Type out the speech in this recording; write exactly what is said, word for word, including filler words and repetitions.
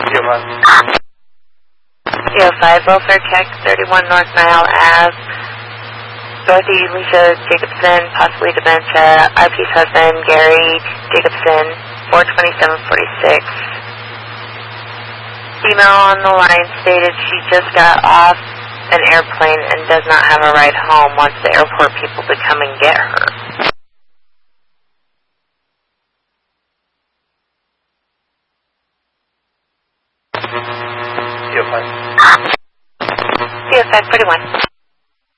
zero five. zero five, welfare check, thirty-one North Nile Ave. Dorothy Lisa Jacobson, possibly dementia. R P's husband, Gary Jacobson, four twenty-seven forty-six. Female on the line stated she just got off an airplane and does not have a ride home. Wants the airport people to come and get her. zero five. zero five forty-one.